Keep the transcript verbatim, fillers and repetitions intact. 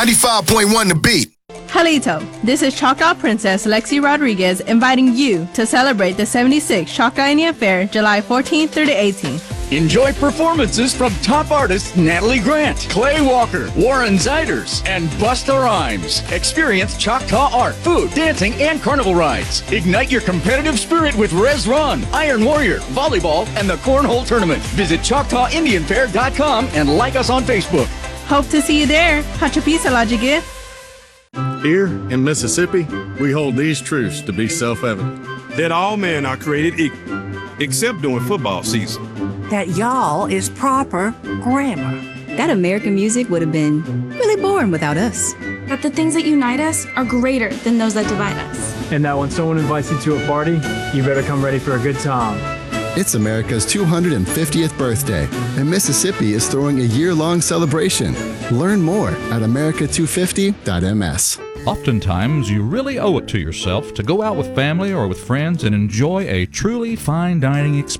ninety-five point one The Beat. Halito, this is Choctaw Princess Lexi Rodriguez inviting you to celebrate the seventy-sixth Choctaw Indian Fair July fourteenth through the eighteenth. Enjoy performances from top artists Natalie Grant, Clay Walker, Warren Ziders, and Busta Rhymes. Experience Choctaw art, food, dancing, and carnival rides. Ignite your competitive spirit with Rez Ron, Iron Warrior, volleyball, and the Cornhole Tournament. Visit Choctaw Indian Fair dot com and like us on Facebook. Hope to see you there. Hachapisa Lajige. Here in Mississippi, we hold these truths to be self-evident. That all men are created equal, except during football season. That y'all is proper grammar. That American music would have been really boring without us. That the things that unite us are greater than those that divide us. And that when someone invites you to a party, you better come ready for a good time. It's America's two hundred fiftieth birthday, and Mississippi is throwing a year-long celebration. Learn more at america two fifty dot m s. Oftentimes, you really owe it to yourself to go out with family or with friends and enjoy a truly fine dining experience.